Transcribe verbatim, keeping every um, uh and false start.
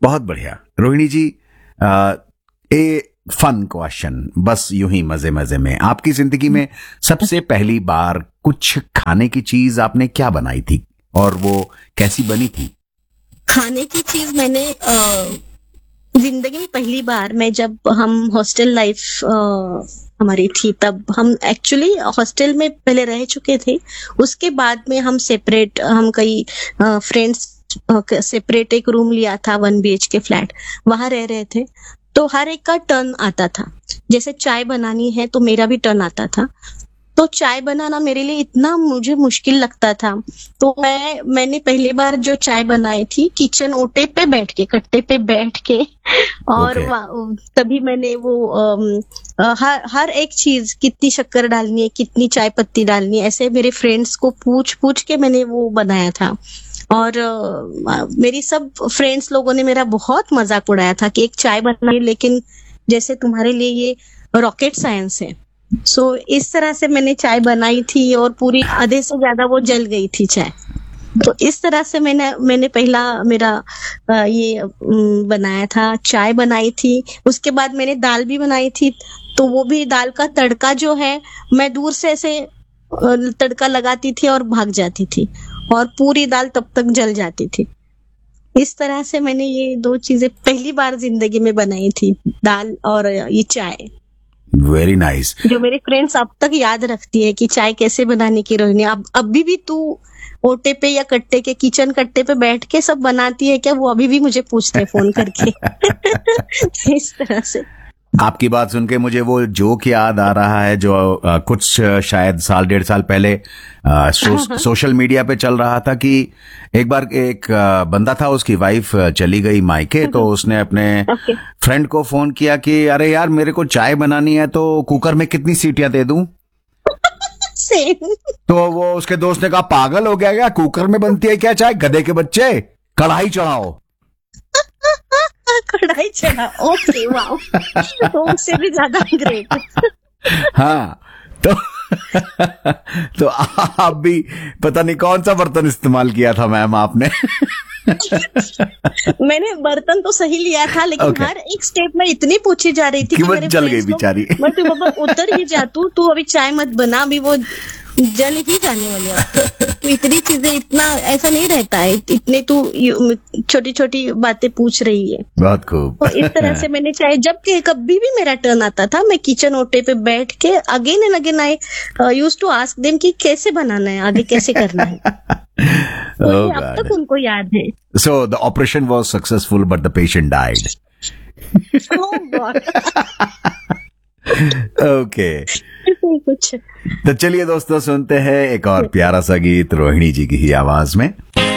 बहुत बढ़िया रोहिणी जी। आ, a fun question, बस यूं ही मजे मजे में, आपकी जिंदगी में सबसे पहली बार कुछ खाने की चीज आपने क्या बनाई थी और वो कैसी बनी थी? खाने की चीज मैंने अ, जिंदगी में पहली बार, मैं जब हम हॉस्टल लाइफ हमारी थी, तब हम एक्चुअली हॉस्टल में पहले रह चुके थे। उसके बाद में हम सेपरेट, हम कई फ्रेंड्स सेपरेट एक रूम लिया था, वन बी एच के फ्लैट, वहां रह रहे थे। तो हर एक का टर्न आता था। जैसे चाय बनानी है तो मेरा भी टर्न आता था। तो चाय बनाना मेरे लिए इतना मुझे मुश्किल लगता था, तो मैं मैंने पहली बार जो चाय बनाई थी किचन ओटे पे बैठ के, कट्टे पे बैठ के, और Okay. तभी मैंने वो अम, अ, हर हर एक चीज, कितनी शक्कर डालनी है, कितनी चाय पत्ती डालनी है, ऐसे मेरे फ्रेंड्स को पूछ पूछ के मैंने वो बनाया था। और अ, मेरी सब फ्रेंड्स लोगों ने मेरा बहुत मजाक उड़ाया था कि एक चाय बनाई, लेकिन जैसे तुम्हारे लिए ये रॉकेट साइंस है। सो so, इस तरह से मैंने चाय बनाई थी और पूरी आधे से ज्यादा वो जल गई थी चाय। तो इस तरह से मैंने मैंने पहला मेरा अ, ये अम, बनाया था, चाय बनाई थी। उसके बाद मैंने दाल भी बनाई थी। तो वो भी दाल का तड़का जो है, मैं दूर से ऐसे अ, तड़का लगाती थी और भाग जाती थी, और पूरी दाल तब तक जल जाती थी। इस तरह से मैंने ये दो चीजें पहली बार जिंदगी में बनाई थी, दाल और ये चाय। Very nice nice. जो मेरे फ्रेंड्स अब तक याद रखती है कि चाय कैसे बनाने की रोहिणी, अब अभी भी तू ओटे पे या कट्टे के, किचन कट्टे पे बैठ के सब बनाती है क्या? वो अभी भी मुझे पूछते हैं फोन करके। इस तरह से आपकी बात सुन के मुझे वो जोक याद आ रहा है जो आ, कुछ शायद साल डेढ़ साल पहले आ, सो, सोशल मीडिया पे चल रहा था कि एक बार एक आ, बंदा था, उसकी वाइफ चली गई मायके, तो उसने अपने okay. फ्रेंड को फोन किया कि अरे यार मेरे को चाय बनानी है, तो कुकर में कितनी सीटियां दे दूं? तो वो उसके दोस्त ने कहा पागल हो गया क्या, कुकर में बनती है क्या चाय, गधे के बच्चे, कढ़ाई चढ़ाओ। कढ़ाई चढ़ा, ओके, वाओ, तो उससे भी ज्यादा ग्रेट। हाँ, तो तो आप भी पता नहीं कौन सा बर्तन इस्तेमाल किया था मैम आपने? मैंने बर्तन तो सही लिया था, लेकिन okay. हर एक स्टेप में इतनी पूछी जा रही थी कि कि वो मेरे जल गई फ्रेंड्स बेचारी। लोग, मैं तो बाबा उतर ही जा, तू तू अभी चाय मत बना, अभी वो जल ही जाने वाली है। तो इतनी चीजें, इतना ऐसा नहीं रहता है, इतने तू छोटी छोटी बातें पूछ रही है। बहुत खूब। तो इस तरह से मैंने चाहे जब के कभी भी मेरा टर्न आता था, मैं किचन ओटे पे बैठ के again and again I used to ask them कि कैसे बनाना है, आगे कैसे करना है। तो oh, अब तक उनको याद है। So the operation was successful, but the patient died. Oh God. Okay. कुछ तो चलिए दोस्तों सुनते हैं एक और प्यारा सा गीत रोहिणी जी की ही आवाज में।